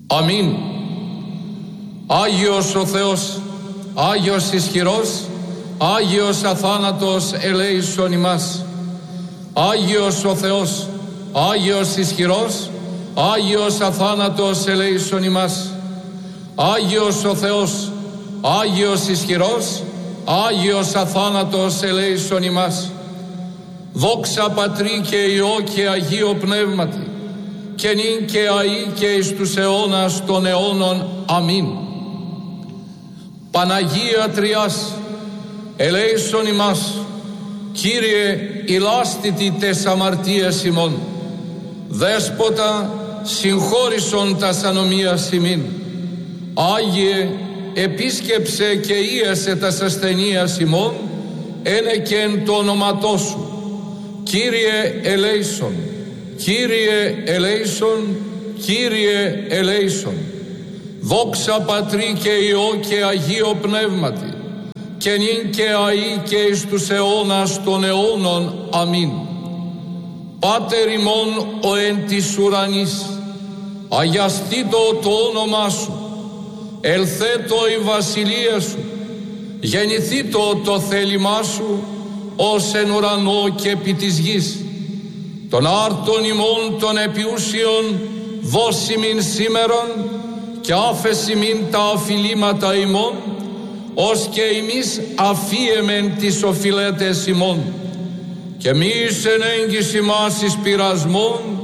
Αμήν. Άγιος ο Θεός, Άγιος ισχυρός, Άγιος αθάνατος ελέησον ημάς. Άγιος ο Θεός, Άγιος ισχυρός, Άγιος αθάνατος ελέησον ημάς. Άγιος ο Θεός, Άγιος ισχυρός, Άγιος αθάνατος ελέησον ημάς. Δόξα Πατρί και Υιό και Αγίο Πνεύματι, και νυν και αεί και εις τους αιώνας των αιώνων. Αμήν. Παναγία Τριάς, ελέησον ημάς. Κύριε, ηλάστητη τες αμαρτίες ημών. Δέσποτα, συγχώρησον τας ανομίας ημίν. Άγιε, επίσκεψε και ίεσε τας ασθενείας ημών, ένε και εν το όνοματό σου. Κύριε ελέησον, Κύριε ελέησον, Κύριε ελέησον. Δόξα Πατρί και Υιό και Αγίο Πνεύματι, και νυν και αεί και εις τους αιώνας των αιώνων. Αμήν. Πάτερ ημών ο εν της ουρανής, αγιαστήτω το όνομά σου, ελθέτω η βασιλεία σου, γεννηθήτω το θέλημά σου, ως εν ουρανό και επί της γης. Των άρτων ημών των επιούσιων δώσιμην σήμερον, και άφεσιμην τα οφειλήματα ημών, ως και εμείς αφίεμεν τις οφειλέτες ημών. Και μη εις εν έγκυς ημάς εις πειρασμόν,